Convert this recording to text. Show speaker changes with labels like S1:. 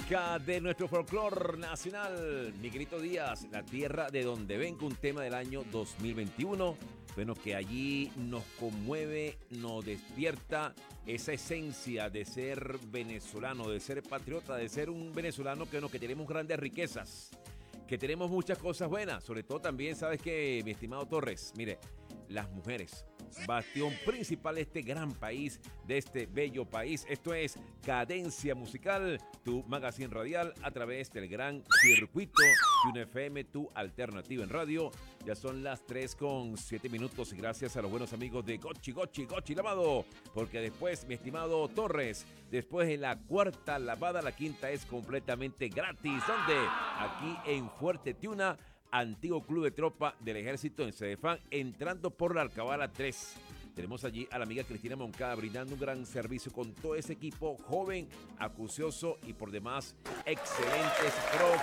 S1: música de nuestro folclor nacional. Miguelito Díaz, la tierra de donde vengo, un tema del año 2021. Bueno, que allí nos conmueve, nos despierta esa esencia de ser venezolano, de ser patriota, de ser un venezolano que tenemos grandes riquezas, que tenemos muchas cosas buenas. Sobre todo también, ¿sabes qué, mi estimado Torres? Mire, las mujeres, bastión principal de este gran país, de este bello país. Esto es Cadencia Musical, tu magazine radial a través del gran circuito de un FM, tu alternativa en radio. Ya son las 3:07 y gracias a los buenos amigos de Gochi Lavado, porque después, mi estimado Torres, después de la cuarta lavada, la quinta es completamente gratis. ¿Dónde? Aquí en Fuerte Tiuna, antiguo club de tropa del ejército en Cedefán, entrando por la Alcabala 3. Tenemos allí a la amiga Cristina Moncada brindando un gran servicio con todo ese equipo joven, acucioso y por demás excelentes